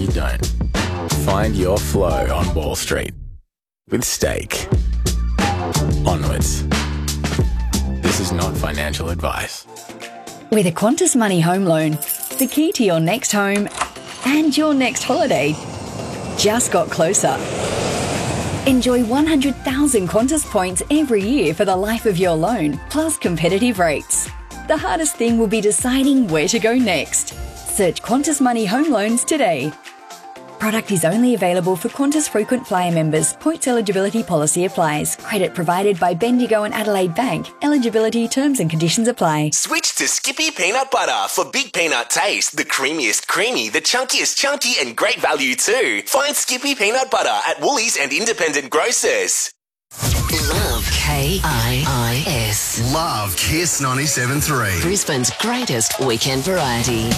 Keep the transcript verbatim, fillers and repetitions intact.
you don't. Find your flow on Wall Street with Stake. Onwards. This is not financial advice. With a Qantas Money home loan, the key to your next home and your next holiday just got closer. Enjoy one hundred thousand Qantas points every year for the life of your loan, plus competitive rates. The hardest thing will be deciding where to go next. Search Qantas Money Home Loans today. Product is only available for Qantas Frequent Flyer members. Points eligibility policy applies. Credit provided by Bendigo and Adelaide Bank. Eligibility terms and conditions apply. Switch to Skippy Peanut Butter for big peanut taste, the creamiest creamy, the chunkiest chunky and great value too. Find Skippy Peanut Butter at Woolies and independent grocers. Love K I I S. Love Kiss ninety-seven point three. Brisbane's greatest weekend variety.